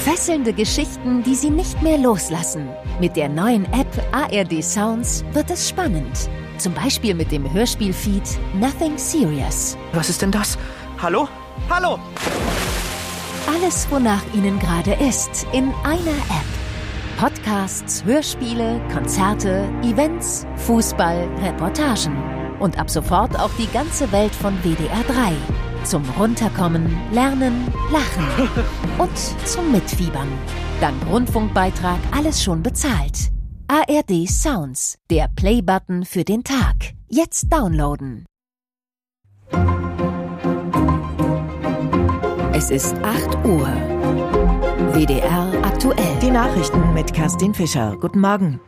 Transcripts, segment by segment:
Fesselnde Geschichten, die Sie nicht mehr loslassen. Mit der neuen App ARD Sounds wird es spannend. Zum Beispiel mit dem Hörspielfeed Nothing Serious. Was ist denn das? Hallo? Hallo? Alles, wonach Ihnen gerade ist, in einer App. Podcasts, Hörspiele, Konzerte, Events, Fußball, Reportagen. Und ab sofort auch die ganze Welt von WDR 3. Zum Runterkommen, Lernen, Lachen und zum Mitfiebern. Dank Rundfunkbeitrag alles schon bezahlt. ARD Sounds, der Play-Button für den Tag. Jetzt downloaden. Es ist 8 Uhr. WDR aktuell. Die Nachrichten mit Kerstin Fischer. Guten Morgen.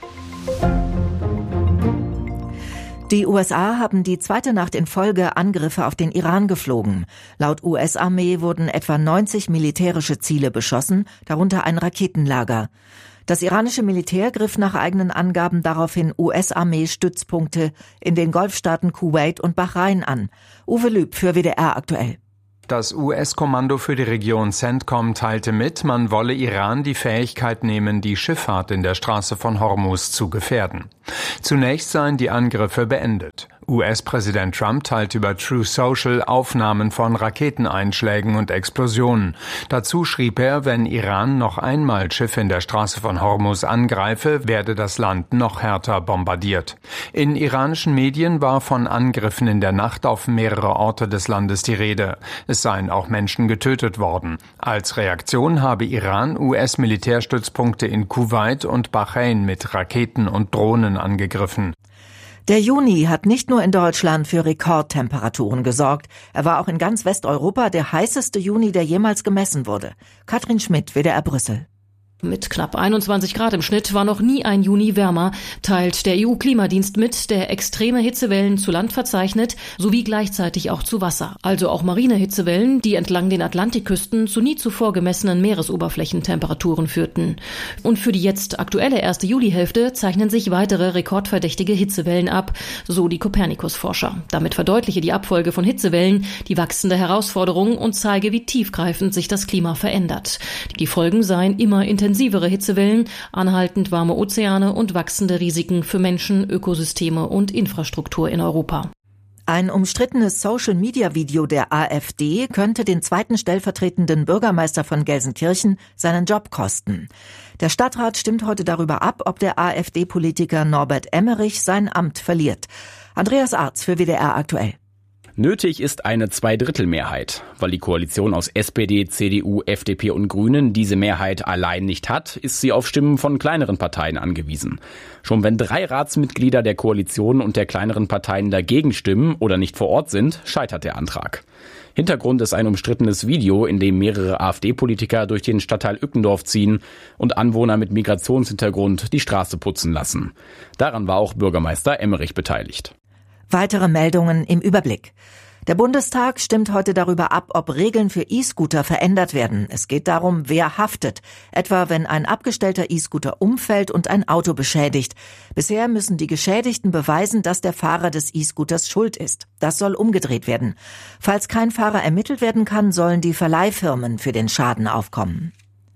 Die USA haben die zweite Nacht in Folge Angriffe auf den Iran geflogen. Laut US-Armee wurden etwa 90 militärische Ziele beschossen, darunter ein Raketenlager. Das iranische Militär griff nach eigenen Angaben daraufhin US-Armee-Stützpunkte in den Golfstaaten Kuwait und Bahrain an. Uwe Lüb für WDR aktuell. Das US-Kommando für die Region CENTCOM teilte mit, man wolle Iran die Fähigkeit nehmen, die Schifffahrt in der Straße von Hormuz zu gefährden. Zunächst seien die Angriffe beendet. US-Präsident Trump teilte über Truth Social Aufnahmen von Raketeneinschlägen und Explosionen. Dazu schrieb er, wenn Iran noch einmal Schiffe in der Straße von Hormuz angreife, werde das Land noch härter bombardiert. In iranischen Medien war von Angriffen in der Nacht auf mehrere Orte des Landes die Rede. Es seien auch Menschen getötet worden. Als Reaktion habe Iran US-Militärstützpunkte in Kuwait und Bahrain mit Raketen und Drohnen angegriffen. Der Juni hat nicht nur in Deutschland für Rekordtemperaturen gesorgt. Er war auch in ganz Westeuropa der heißeste Juni, der jemals gemessen wurde. Katrin Schmidt, WDR Brüssel. Mit knapp 21 Grad im Schnitt war noch nie ein Juni wärmer, teilt der EU-Klimadienst mit, der extreme Hitzewellen zu Land verzeichnet, sowie gleichzeitig auch zu Wasser. Also auch marine Hitzewellen, die entlang den Atlantikküsten zu nie zuvor gemessenen Meeresoberflächentemperaturen führten. Und für die jetzt aktuelle erste Julihälfte zeichnen sich weitere rekordverdächtige Hitzewellen ab, so die Copernicus-Forscher. Damit verdeutliche die Abfolge von Hitzewellen die wachsende Herausforderung und zeige, wie tiefgreifend sich das Klima verändert. Die Folgen seien immer intensivere Hitzewellen, anhaltend warme Ozeane und wachsende Risiken für Menschen, Ökosysteme und Infrastruktur in Europa. Ein umstrittenes Social-Media-Video der AfD könnte den zweiten stellvertretenden Bürgermeister von Gelsenkirchen seinen Job kosten. Der Stadtrat stimmt heute darüber ab, ob der AfD-Politiker Norbert Emmerich sein Amt verliert. Andreas Arz für WDR aktuell. Nötig ist eine Zweidrittelmehrheit. Weil die Koalition aus SPD, CDU, FDP und Grünen diese Mehrheit allein nicht hat, ist sie auf Stimmen von kleineren Parteien angewiesen. Schon wenn 3 Ratsmitglieder der Koalition und der kleineren Parteien dagegen stimmen oder nicht vor Ort sind, scheitert der Antrag. Hintergrund ist ein umstrittenes Video, in dem mehrere AfD-Politiker durch den Stadtteil Ückendorf ziehen und Anwohner mit Migrationshintergrund die Straße putzen lassen. Daran war auch Bürgermeister Emmerich beteiligt. Weitere Meldungen im Überblick. Der Bundestag stimmt heute darüber ab, ob Regeln für E-Scooter verändert werden. Es geht darum, wer haftet. Etwa, wenn ein abgestellter E-Scooter umfällt und ein Auto beschädigt. Bisher müssen die Geschädigten beweisen, dass der Fahrer des E-Scooters schuld ist. Das soll umgedreht werden. Falls kein Fahrer ermittelt werden kann, sollen die Verleihfirmen für den Schaden aufkommen.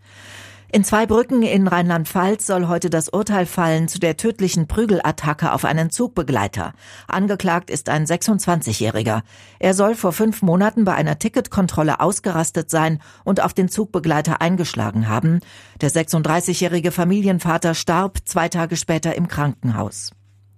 In Zweibrücken in Rheinland-Pfalz soll heute das Urteil fallen zu der tödlichen Prügelattacke auf einen Zugbegleiter. Angeklagt ist ein 26-Jähriger. Er soll vor 5 Monaten bei einer Ticketkontrolle ausgerastet sein und auf den Zugbegleiter eingeschlagen haben. Der 36-jährige Familienvater starb 2 Tage später im Krankenhaus.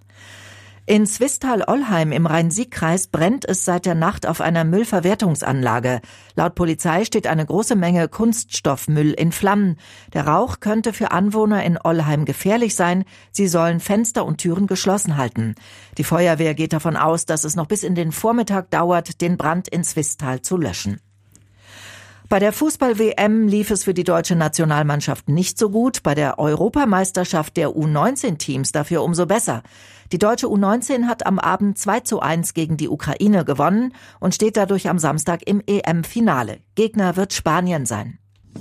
In Swisttal-Ollheim im Rhein-Sieg-Kreis brennt es seit der Nacht auf einer Müllverwertungsanlage. Laut Polizei steht eine große Menge Kunststoffmüll in Flammen. Der Rauch könnte für Anwohner in Ollheim gefährlich sein. Sie sollen Fenster und Türen geschlossen halten. Die Feuerwehr geht davon aus, dass es noch bis in den Vormittag dauert, den Brand in Swisttal zu löschen. Bei der Fußball-WM lief es für die deutsche Nationalmannschaft nicht so gut, bei der Europameisterschaft der U19-Teams dafür umso besser. Die deutsche U19 hat am Abend 2:1 gegen die Ukraine gewonnen und steht dadurch am Samstag im EM-Finale. Gegner wird Spanien sein.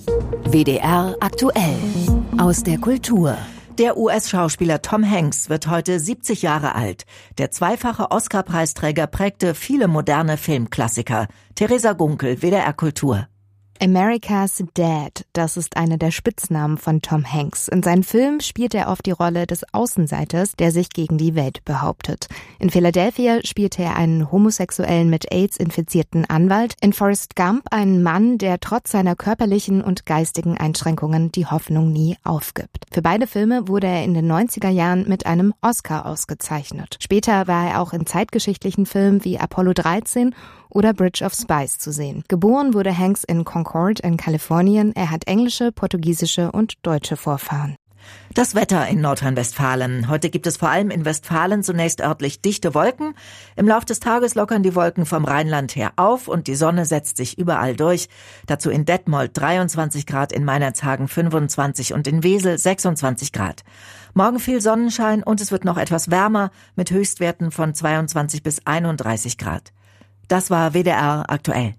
WDR aktuell aus der Kultur. Der US-Schauspieler Tom Hanks wird heute 70 Jahre alt. Der zweifache Oscar-Preisträger prägte viele moderne Filmklassiker. Theresa Gunkel, WDR Kultur. America's Dad, das ist einer der Spitznamen von Tom Hanks. In seinen Filmen spielt er oft die Rolle des Außenseiters, der sich gegen die Welt behauptet. In Philadelphia spielte er einen homosexuellen mit AIDS infizierten Anwalt. In Forrest Gump einen Mann, der trotz seiner körperlichen und geistigen Einschränkungen die Hoffnung nie aufgibt. Für beide Filme wurde er in den 90er Jahren mit einem Oscar ausgezeichnet. Später war er auch in zeitgeschichtlichen Filmen wie Apollo 13 oder Bridge of Spies zu sehen. Geboren wurde Hanks in Concord in Kalifornien. Er hat englische, portugiesische und deutsche Vorfahren. Das Wetter in Nordrhein-Westfalen. Heute gibt es vor allem in Westfalen zunächst örtlich dichte Wolken. Im Lauf des Tages lockern die Wolken vom Rheinland her auf und die Sonne setzt sich überall durch. Dazu in Detmold 23 Grad, in Meinerzhagen 25 und in Wesel 26 Grad. Morgen viel Sonnenschein und es wird noch etwas wärmer mit Höchstwerten von 22 bis 31 Grad. Das war WDR aktuell.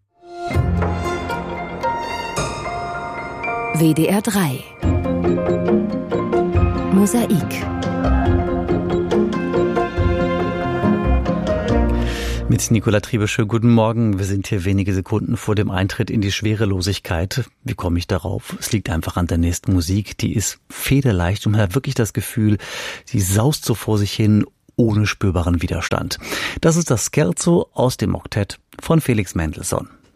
WDR 3 Mosaik. Mit Nicola Triebesche, guten Morgen. Wir sind hier wenige Sekunden vor dem Eintritt in die Schwerelosigkeit. Wie komme ich darauf? Es liegt einfach an der nächsten Musik. Die ist federleicht und man hat wirklich das Gefühl, sie saust so vor sich hin, ohne spürbaren Widerstand. Das ist das Scherzo aus dem Oktett von Felix Mendelssohn.